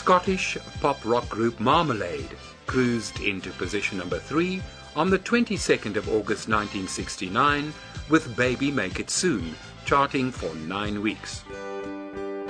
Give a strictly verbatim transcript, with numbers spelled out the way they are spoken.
Scottish pop rock group Marmalade cruised into position number three on the twenty-second of August nineteen sixty-nine with Baby Make It Soon, charting for nine weeks.